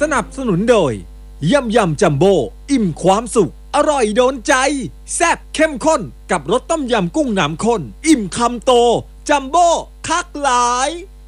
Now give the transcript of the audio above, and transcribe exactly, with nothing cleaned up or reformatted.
สนับสนุนโดยยำยำจัมโบ้อิ่มความสุขอร่อยโดนใจแซ่บเข้มข้นกับรสต้มยำกุ้งน้ำข้นอิ่มคำโตจัมโบ้คักหลาย